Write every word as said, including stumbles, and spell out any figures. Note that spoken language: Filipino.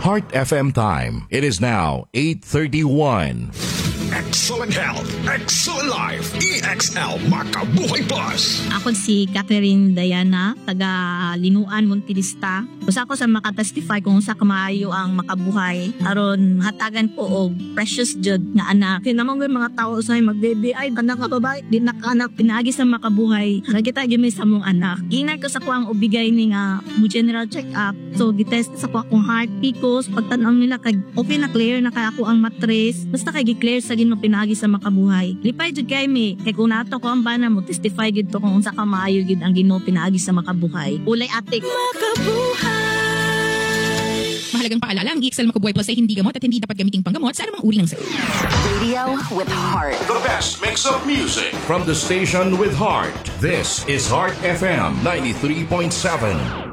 Heart F M time. It is now eight thirty-one. Excellent health, excellent life, E X L Makabuhay Plus. Ako si Catherine Diana, taga Linuan, Montilista. Usa ko sa makatestify kung sa kamayo ang makabuhay. Aron hatagan po og precious jud nga anak. Kinamang mga tao sa mag-baby ay anak ka babae, di na anak pinaagi sa makabuhay. Nakita gyud sa mong anak. Ingay ko sa kuang ubigay ni nga mo general check up. So gitest sa ko akong heart picos, pagtan-aw nila kay okay na clear na kay ako ang matres. Basta kay gi-clear sa gin mo pinaagi sa makabuhay. Lipay jud kay mi kay kung nato ko ang bana mo testify gid to kung unsa ka maayo gid ang Ginoo pinaagi sa makabuhay. Ulay atik makabuhay. Mahalagang paalala, ang E X L Makabuhay Plus ay hindi gamot at hindi dapat gamiting panggamot sa anumang uri ng sakit. Radio with heart. The best mix of music from the station with heart. This is Heart F M ninety-three point seven.